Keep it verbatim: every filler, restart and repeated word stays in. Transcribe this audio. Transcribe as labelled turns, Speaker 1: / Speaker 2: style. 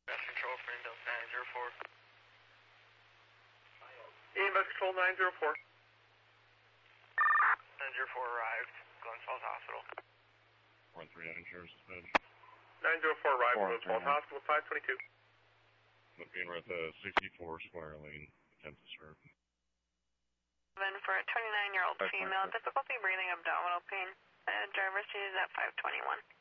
Speaker 1: Best control for Intel nine zero four.
Speaker 2: Ian, Best Control nine zero four.
Speaker 1: nine zero four arrived, Glens Falls Hospital.
Speaker 3: four three nine, Sheriff Dispatch.
Speaker 2: nine zero four arrived, Glens Falls Hospital, five twenty-two.
Speaker 3: Looking at uh, sixty-four Square Lane, attempt to serve.
Speaker 4: Then for a twenty-nine-year-old female, difficulty breathing, abdominal pain. Uh, driver's seat is at five twenty-one.